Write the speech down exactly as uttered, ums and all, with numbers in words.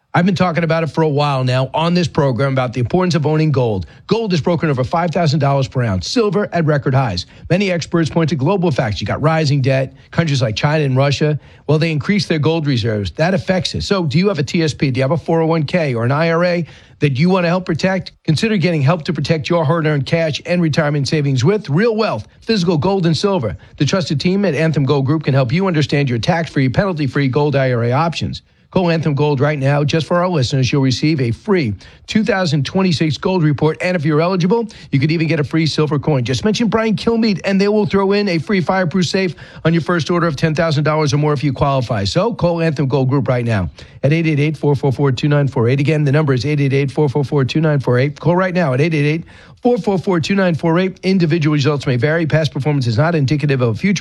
I've been talking about it for a while now on this program about the importance of owning gold. Gold is broken over five thousand dollars per ounce, silver at record highs. Many experts point to global facts. You got rising debt, countries like China and Russia. Well, they increase their gold reserves. That affects it. So do you have a T S P? Do you have a four oh one k or an I R A that you want to help protect? Consider getting help to protect your hard-earned cash and retirement savings with Real Wealth, physical gold and silver. The trusted team at Anthem Gold Group can help you understand your tax-free, penalty-free gold I R A options. Call Anthem Gold right now. Just for our listeners, you'll receive a free two thousand twenty-six gold report. And if you're eligible, you could even get a free silver coin. Just mention Brian Kilmeade, and they will throw in a free fireproof safe on your first order of ten thousand dollars or more if you qualify. So call Anthem Gold Group right now at eight eight eight, four four four, two nine four eight. Again, the number is eight eight eight, four four four, two nine four eight. Call right now at eight eight eight, four four four, two nine four eight. Individual results may vary. Past performance is not indicative of future